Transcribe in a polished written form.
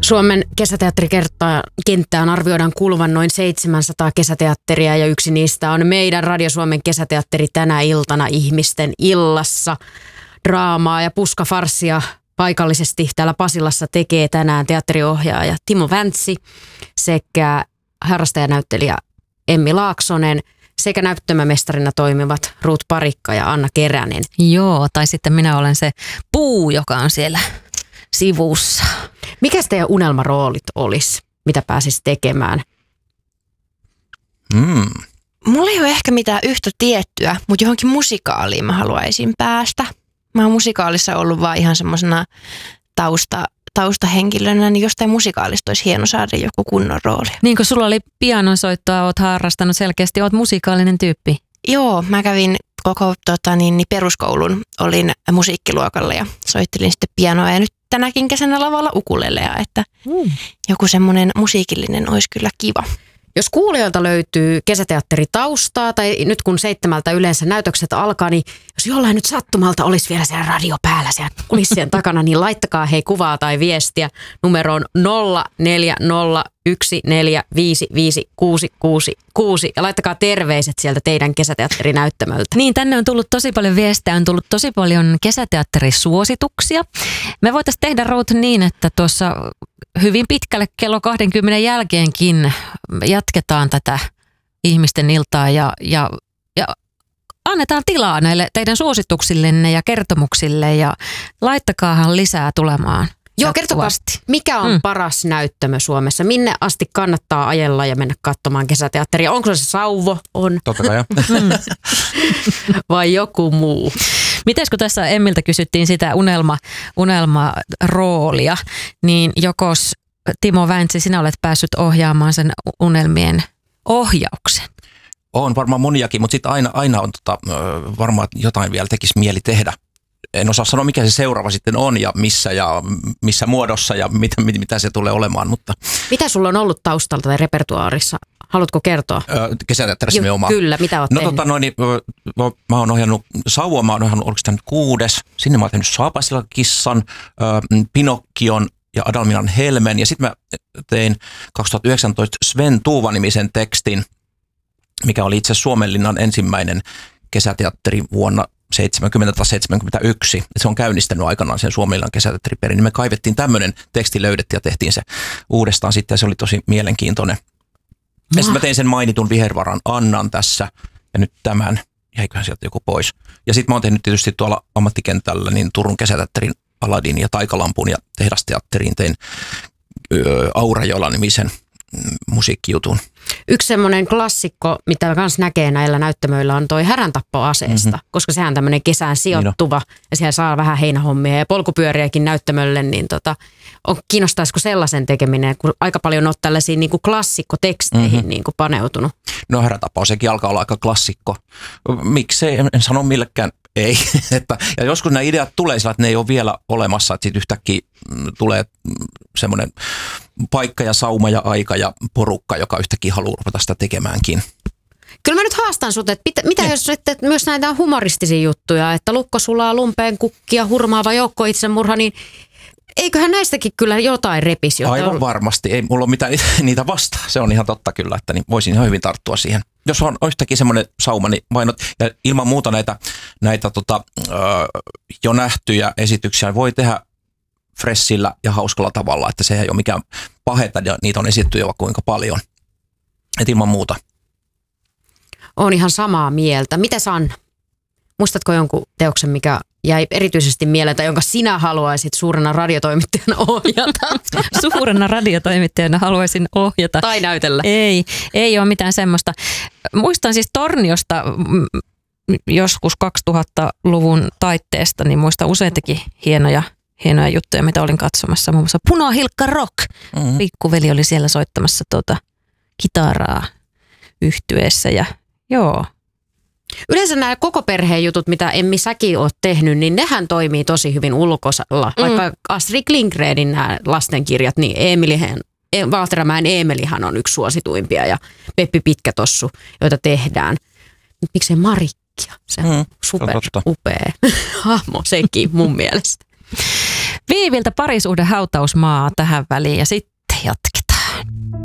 Suomen kesäteatterikenttään arvioidaan kuuluvan noin 700 kesäteatteria ja yksi niistä on meidän Radio Suomen kesäteatteri tänä iltana ihmisten illassa. Draamaa ja puskafarssia paikallisesti täällä Pasilassa tekee tänään teatteriohjaaja Timo Väntsi sekä harrastajanäyttelijä Emmi Laaksonen sekä näyttämömestarina toimivat Ruut Parikka ja Anna Keränen. Joo, tai sitten minä olen se puu, joka on siellä sivussa. Mikäs teidän unelmaroolit olisi, mitä pääsisi tekemään? Mulla ei ole ehkä mitään yhtä tiettyä, mutta johonkin musikaaliin mä haluaisin päästä. Mä oon musikaalissa ollut vaan ihan semmoisena taustahenkilönä, niin jostain musikaalista olisi hieno saada joku kunnon rooli. Niin kuin sulla oli pianonsoittoa, oot harrastanut selkeästi, oot musikaalinen tyyppi. Joo, mä kävin koko peruskoulun, olin musiikkiluokalla ja soittelin sitten pianoa ja nyt tänäkin kesänä lavalla ukulelea, että joku semmoinen musiikillinen olisi kyllä kiva. Jos kuulijoilta löytyy kesäteatteritaustaa tai nyt kun 7 yleensä näytökset alkaa, niin jos jollain nyt sattumalta olisi vielä siellä radio päällä siellä kulissien takana, niin laittakaa hei kuvaa tai viestiä numeroon 0401455666 ja laittakaa terveiset sieltä teidän kesäteatterinäyttämöltä. Niin, tänne on tullut tosi paljon viestejä, on tullut tosi paljon kesäteatterisuosituksia. Me voitaisiin tehdä Ruut niin, että tuossa hyvin pitkälle kello 20 jälkeenkin jatketaan tätä ihmisten iltaa ja annetaan tilaa näille teidän suosituksillenne ja kertomuksille ja laittakaahan lisää tulemaan. Joo, kertokaa, mikä on paras näyttämö Suomessa? Minne asti kannattaa ajella ja mennä katsomaan kesäteatteria? Onko se Sauvo? On. Totta kai. Vai joku muu? Mites kun tässä Emmiltä kysyttiin sitä unelmaroolia, niin jokos Timo Väntsi, sinä olet päässyt ohjaamaan sen unelmien ohjauksen? On varmaan moniakin, mutta sitten aina on varmaan jotain vielä tekisi mieli tehdä. En osaa sanoa, mikä se seuraava sitten on ja missä muodossa ja mitä se tulee olemaan. Mutta mitä sulla on ollut taustalta tai repertuaarissa? Haluatko kertoa? Kesäteatterissa me oma. Kyllä, mitä olet tehnyt? Mä oon ohjannut Sauvua, mä oon ohjannut, oliko tämä nyt 6. Sinne mä oon tehnyt Saapasilla kissan, Pinokkion ja Adalminan helmen. Ja sitten mä tein 2019 Sven Tuuva-nimisen tekstin, mikä oli itse Suomenlinnan ensimmäinen kesäteatteri vuonna 70 tai 71. Se on käynnistänyt aikanaan sen Suomenlinnan kesäteatteriperin. Me kaivettiin tämmöinen teksti, löydettiin ja tehtiin se uudestaan sitten ja se oli tosi mielenkiintoinen. Ja sitten mä tein sen mainitun Vihervaran Annan tässä ja nyt tämän. Jäiköhän sieltä joku pois. Ja sitten mä oon tehnyt tietysti tuolla ammattikentällä niin Turun kesäteatterin Aladin ja Taikalampun ja Tehdasteatteriin tein Aurajola-nimisen musiikkijutun. Yksi semmoinen klassikko, mitä kans näkee näillä näyttämöillä on toi Häräntappoi-aseesta, koska sehän on tämmöinen kesään sijoittuva ja siellä saa vähän heinähommia ja polkupyöriäkin näyttämölle, niin kiinnostaisiko sellaisen tekeminen, kun aika paljon on tällaisiin niin kuin klassikkoteksteihin niin kuin paneutunut? No Häräntappoi, sekin alkaa olla aika klassikko. Miksei, en sano millekään ei. Ja joskus nämä ideat tulee sillä, että ne ei ole vielä olemassa, että sitten yhtäkkiä tulee semmoinen paikka ja sauma ja aika ja porukka, joka yhtäkkiä haluaa ruveta sitä tekemäänkin. Kyllä mä nyt haastan sut, että mitä jos sitten myös näitä humoristisia juttuja, että lukko sulaa lumpeen kukkia, hurmaava joukko itsemurha, niin eiköhän näistäkin kyllä jotain repisi. Aivan varmasti. Ei mulla ole mitään niitä vastaan. Se on ihan totta kyllä, että niin voisin ihan hyvin tarttua siihen. Jos on yhtäkkiä semmoinen sauma, niin vainot. Ja ilman muuta näitä jo nähtyjä esityksiä voi tehdä freshillä ja hauskalla tavalla, että se ei ole mikään pahetta ja niitä on esitetty jo kuinka paljon. Et ilman muuta. Olen ihan samaa mieltä. Mitäs Anna? Muistatko jonkun teoksen, mikä jäi erityisesti mieleen tai jonka sinä haluaisit suurena radiotoimittajana ohjata? Suurena radiotoimittajana haluaisin ohjata. Tai näytellä. Ei ole mitään semmoista. Muistan siis Torniosta joskus 2000-luvun taitteesta, niin muistan useitakin hienoja juttuja, mitä olin katsomassa. Muun muassa Punahilkka Rock. Pikkuveli oli siellä soittamassa kitaraa yhtyeessä ja joo. Yleensä nämä koko perheen jutut, mitä Emmi säkin oot tehnyt, niin nehän toimii tosi hyvin ulkosalla. Vaikka Astrid Lindgrenin nämä lastenkirjat, niin Valteramäen Eemelihan on yksi suosituimpia ja Peppi Pitkätossu, joita tehdään. Miksei Marikkia? Se on super upea hahmo sekin mun mielestä. Viiviltä parisuhde hautausmaa tähän väliin ja sitten jatketaan.